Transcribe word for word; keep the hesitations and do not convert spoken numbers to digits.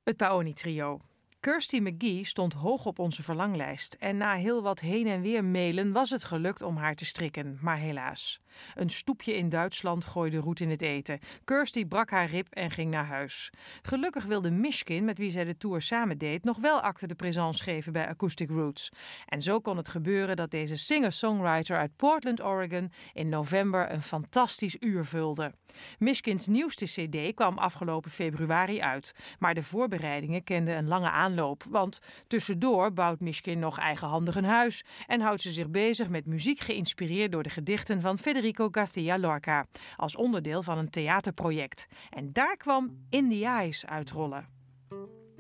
Het Paoni-trio. Kirsty McGee stond hoog op onze verlanglijst en na heel wat heen en weer mailen was het gelukt om haar te strikken, maar helaas. Een stoepje in Duitsland gooide roet in het eten. Kirsty brak haar rib en ging naar huis. Gelukkig wilde Mishkin, met wie zij de tour samen deed, nog wel acte de présence geven bij Acoustic Roots. En zo kon het gebeuren dat deze singer-songwriter uit Portland, Oregon in november een fantastisch uur vulde. Mishkins nieuwste cd kwam afgelopen februari uit, maar de voorbereidingen kenden een lange aanloop, want tussendoor bouwt Mishkin nog eigenhandig een huis en houdt ze zich bezig met muziek geïnspireerd door de gedichten van Federico García Lorca, als onderdeel van een theaterproject. En daar kwam In the Eyes uitrollen.